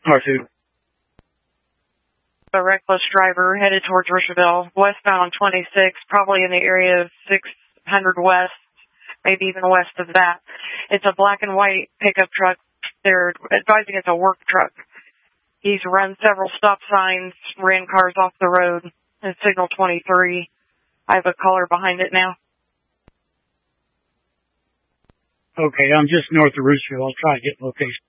R2. A reckless driver headed towards Richardville, westbound 26, probably in the area of 600 west, maybe even west of that. It's a black and white pickup truck. They're advising it's a work truck. He's run several stop signs, ran cars off the road, and signal 23. I have a caller behind it now. Okay, I'm just north of Roosevelt. I'll try to get location.